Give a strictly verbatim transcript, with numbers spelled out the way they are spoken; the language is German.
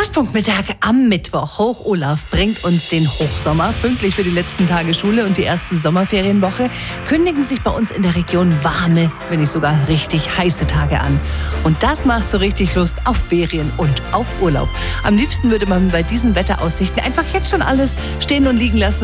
Treffpunktmittag am Mittwoch. Hoch-Olaf bringt uns den Hochsommer. Pünktlich für die letzten Tage Schule und die erste Sommerferienwoche kündigen sich bei uns in der Region warme, wenn nicht sogar richtig heiße Tage an. Und das macht so richtig Lust auf Ferien und auf Urlaub. Am liebsten würde man bei diesen Wetteraussichten einfach jetzt schon alles stehen und liegen lassen